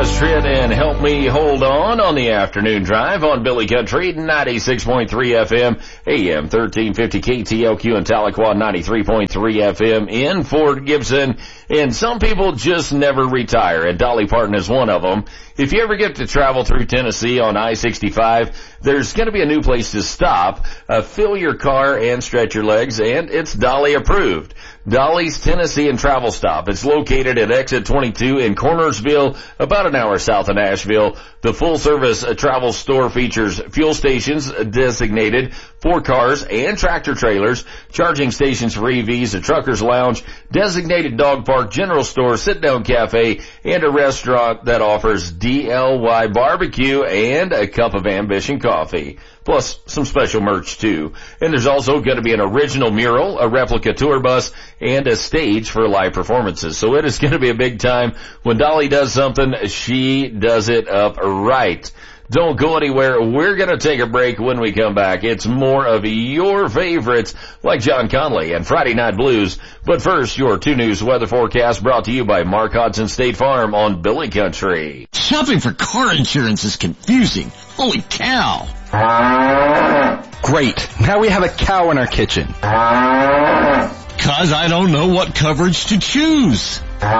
Travis Tritt and Help Me Hold On the afternoon drive on Billy Country, 96.3 FM, AM 1350 KTLQ in Tahlequah, 93.3 FM in Fort Gibson. And some people just never retire, and Dolly Parton is one of them. If you ever get to travel through Tennessee on I-65, there's going to be a new place to stop, fill your car and stretch your legs, and it's Dolly approved. Dolly's Tennessee and Travel Stop. It's located at Exit 22 in Cornersville, about an hour south of Nashville. The full-service travel store features fuel stations designated for cars and tractor trailers, charging stations for EVs, a trucker's lounge, designated dog park, general store, sit-down cafe, and a restaurant that offers DLY barbecue and a cup of Ambition coffee. Plus some special merch too. And there's also going to be an original mural, a replica tour bus, and a stage for live performances. So it is going to be a big time. When Dolly does something, she does it up right. Don't go anywhere. We're going to take a break. When we come back, it's more of your favorites like John Conley and Friday Night Blues. But first, your 2 News weather forecast brought to you by Mark Hodson State Farm on Billy Country. Shopping for car insurance is confusing. Holy cow. Great. Now we have a cow in our kitchen. 'Cause I don't know what coverage to choose.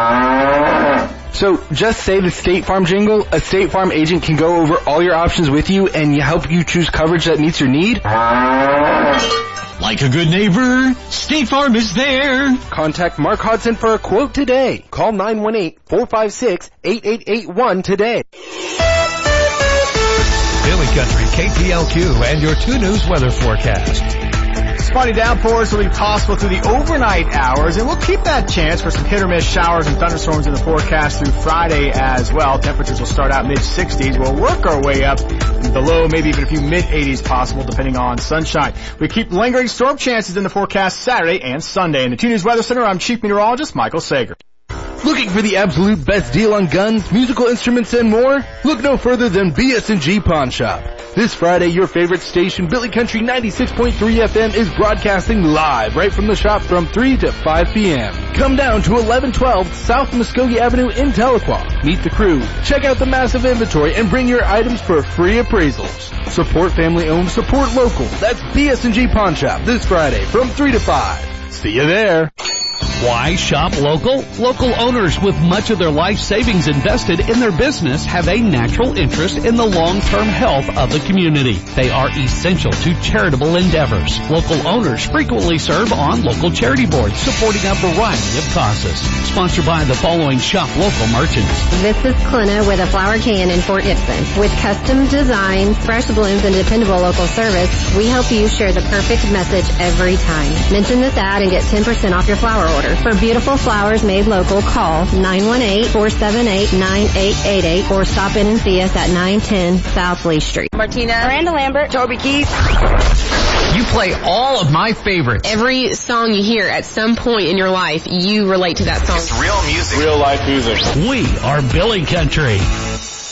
So just say the State Farm jingle. A State Farm agent can go over all your options with you and help you choose coverage that meets your need. Like a good neighbor, State Farm is there. Contact Mark Hodson for a quote today. Call 918-456-8881 today. Billy Country, KTLQ, and your 2 News weather forecast. Spotty downpours will be possible through the overnight hours, and we'll keep that chance for some hit-or-miss showers and thunderstorms in the forecast through Friday as well. Temperatures will start out mid-60s. We'll work our way up in the low, maybe even a few mid-80s possible, depending on sunshine. We keep lingering storm chances in the forecast Saturday and Sunday. In the 2 News Weather Center, I'm Chief Meteorologist Michael Sager. Looking for the absolute best deal on guns, musical instruments, and more? Look no further than BS&G Pawn Shop. This Friday, your favorite station, Billy Country 96.3 FM, is broadcasting live right from the shop from 3 to 5 p.m. Come down to 1112 South Muskogee Avenue in Tahlequah. Meet the crew, check out the massive inventory, and bring your items for free appraisals. Support family-owned, support local. That's BS&G Pawn Shop this Friday from 3 to 5. See you there. Why shop local? Local owners with much of their life savings invested in their business have a natural interest in the long-term health of the community. They are essential to charitable endeavors. Local owners frequently serve on local charity boards supporting a variety of causes. Sponsored by the following shop local merchants. This is Clina with a flower can in Fort Gibson. With custom designs, fresh blooms, and dependable local service, we help you share the perfect message every time. Mention this ad and get 10% off your flower order. For beautiful flowers made local, call 918-478-9888 or stop in and see us at 910 South Lee Street. Martina, Miranda Lambert, Toby Keith. You play all of my favorites. Every song you hear at some point in your life, you relate to that song. It's real music. Real life music. We are Billy Country.